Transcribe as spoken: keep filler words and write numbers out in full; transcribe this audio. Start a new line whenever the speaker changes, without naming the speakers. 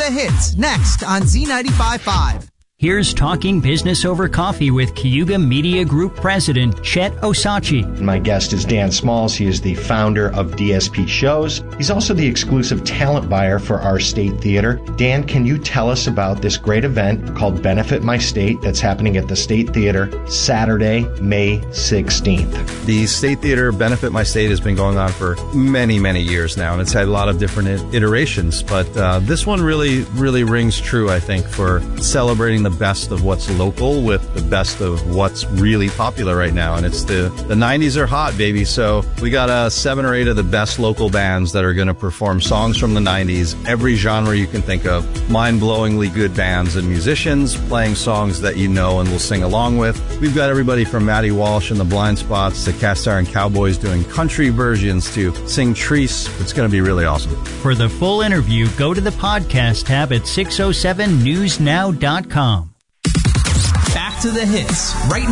the Hits, next on Z ninety-five point five.
Here's Talking Business Over Coffee with Cayuga Media Group President Chet Osachi.
My guest is Dan Smalls. He is the founder of D S P Shows. He's also the exclusive talent buyer for our state theater. Dan, can you tell us about this great event called Benefit My State that's happening at the State Theater Saturday, May sixteenth?
The State Theater Benefit My State has been going on for many, many years now, and it's had a lot of different iterations, but uh, this one really, really rings true, I think, for celebrating the best of what's local with the best of what's really popular right now. And it's the, the nineties are hot, baby. So we got uh, seven or eight of the best local bands that are going to perform songs from the nineties, every genre you can think of, mind-blowingly good bands and musicians playing songs that you know and will sing along with. We've got everybody from Matty Walsh and the Blind Spots to Cast Iron Cowboys doing country versions to Sing Treese. It's going to be really awesome.
For the full interview, go to the podcast tab at six oh seven news now dot com.
Back to the hits right now.